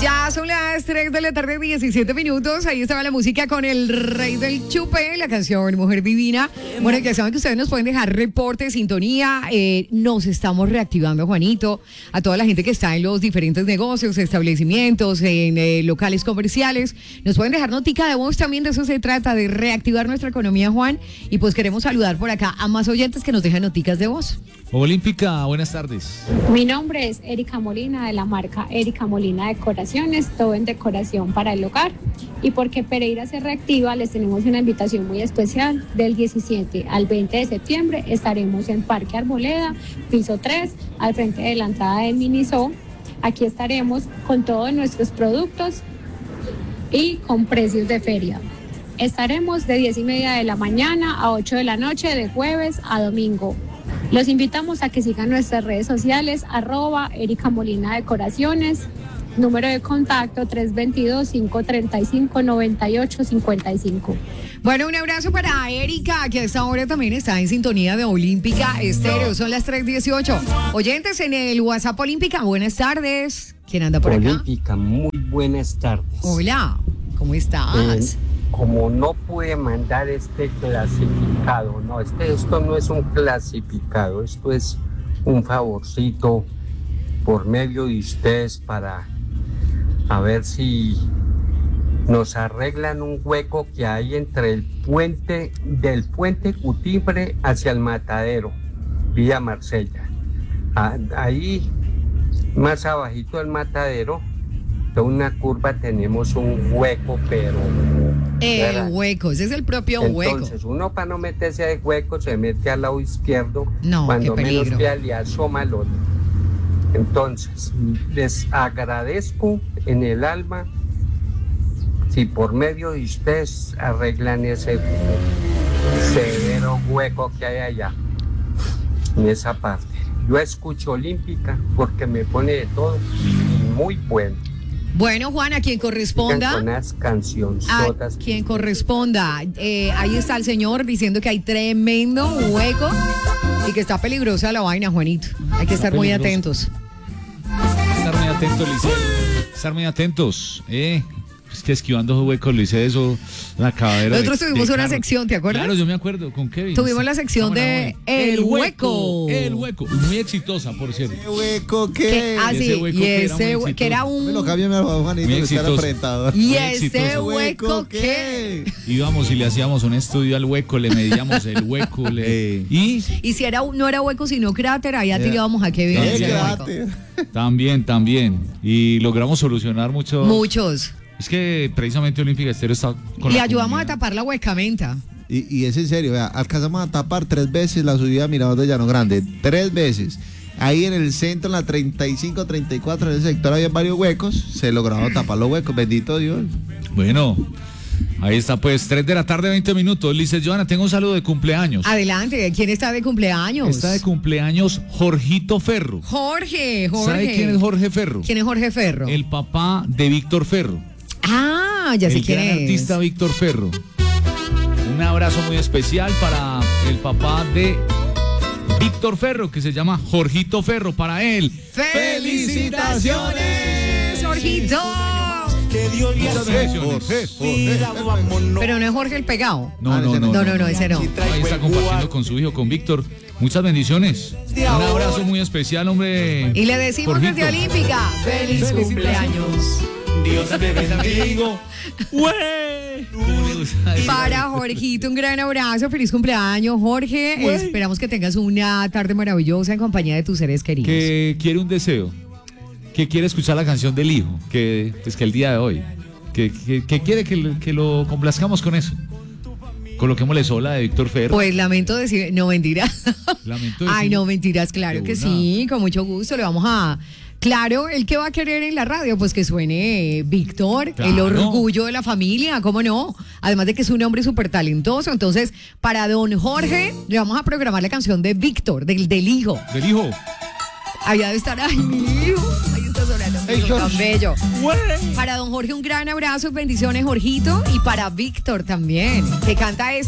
Ya son las 3 de la tarde, 17 minutos. Ahí estaba la música con el rey del chupe, la canción Mujer Divina. Bueno, ya saben que ustedes nos pueden dejar reporte, sintonía. Nos estamos reactivando, Juanito, a toda la gente que está en los diferentes negocios, establecimientos, en locales comerciales. Nos pueden dejar notica de voz también, de eso se trata, de reactivar nuestra economía, Juan. Y pues queremos saludar por acá a más oyentes que nos dejan noticas de voz. Olímpica, buenas tardes. Mi nombre es Erika Molina, de la marca Erika Molina Decoraciones, todo en decoración para el hogar. Y porque Pereira se reactiva, les tenemos una invitación muy especial. Del 17 al 20 de septiembre estaremos en Parque Arboleda, piso 3, al frente de la entrada del Miniso. Aquí estaremos con todos nuestros productos y con precios de feria. Estaremos de 10:30 de la mañana a 8 de la noche, de jueves a domingo. Los invitamos a que sigan nuestras redes sociales, @Erika Molina Decoraciones, número de contacto 322-535-9855. Bueno, un abrazo para Erika, que a esta hora también está en sintonía de Olímpica Estéreo. Son las 3:18. Oyentes en el WhatsApp Olímpica, buenas tardes. ¿Quién anda por acá? Olímpica, muy buenas tardes. Hola, ¿cómo estás? Como no pude mandar este clasificado, no, esto no es un clasificado, esto es un favorcito por medio de ustedes para a ver si nos arreglan un hueco que hay entre el puente Cutibre hacia el Matadero, vía Marsella. Ahí, más abajito del Matadero, de una curva tenemos un hueco, pero... El hueco, ese es el propio hueco. Entonces, uno para no meterse al hueco se mete al lado izquierdo, no, cuando qué menos peligro. vea le asoma el otro. Entonces, les agradezco en el alma si por medio de ustedes arreglan ese severo hueco que hay allá, en esa parte. Yo escucho Olímpica porque me pone de todo y muy bueno. Bueno, Juan, a quien corresponda. Con las cancionzotas. A quien corresponda. Ahí está el señor diciendo que hay tremendo hueco y que está peligrosa la vaina, Juanito. Hay que estar muy atentos. Estar muy atentos, Lice. Estar muy atentos. Es que esquivando esos huecos, Lice, eso, la cabera. Nosotros tuvimos una sección, ¿te acuerdas? Claro, yo me acuerdo, con Kevin. Tuvimos la sección de El Hueco. El Hueco, muy exitosa, por cierto. ¿Ese hueco qué? Sí, y ese hueco que era un... Me lo cámbiame, Juanito, que está el presentador. ¿Y muy ese exitoso. hueco qué? Íbamos y le hacíamos un estudio al hueco, le medíamos el hueco, y si no era hueco, sino cráter, allá tirábamos a Kevin. También. Y logramos solucionar muchos. Es que precisamente Olímpica Estéreo está con Le la ayudamos comunidad. a tapar la huecamenta. Y es en serio, vea, alcanzamos a tapar 3 veces la subida a Mirador de Llano Grande, 3 veces. Ahí en el centro, en la 35, 34, en ese sector había varios huecos, se lograron tapar los huecos, bendito Dios. Bueno, ahí está pues, 3 de la tarde, 20 minutos. Lice Joana, tengo un saludo de cumpleaños. Adelante, ¿quién está de cumpleaños? Está de cumpleaños Jorgito Ferro. Jorge. ¿Sabe quién es Jorge Ferro? ¿Quién es Jorge Ferro? El papá de Víctor Ferro. Ah, ya sé quién es. El gran artista Víctor Ferro. Un abrazo muy especial para el papá de Víctor Ferro, que se llama Jorgito Ferro. Para él, ¡felicitaciones, Jorgito! Muchas bendiciones. Pero no es Jorge el Pegado. No, ese no. Ahí está compartiendo con su hijo, con Víctor. Muchas bendiciones. Un abrazo muy especial, hombre. Y le decimos Jorgito. desde Olímpica, ¡feliz cumpleaños! Dios te bendiga. Para Jorgito, un gran abrazo, feliz cumpleaños, Jorge. Esperamos que tengas una tarde maravillosa en compañía de tus seres queridos. Que quiere un deseo, que quiere escuchar la canción del hijo, que el día de hoy, que quiere que lo complazcamos con eso. Coloquémosle sola de Víctor Ferro. Pues lamento decir, no mentiras. Ay, no mentiras, claro que sí, con mucho gusto le vamos a... Claro, el que va a querer en la radio, pues que suene Víctor, claro. El orgullo de la familia, ¿cómo no? Además de que es un hombre súper talentoso. Entonces, para don Jorge, le vamos a programar la canción de Víctor, del hijo. Del hijo. Allá debe estar, ay, mi hijo. Ahí está sonando, mi hijo tan bello. Para don Jorge, un gran abrazo, bendiciones, Jorgito. Y para Víctor también, que canta esto.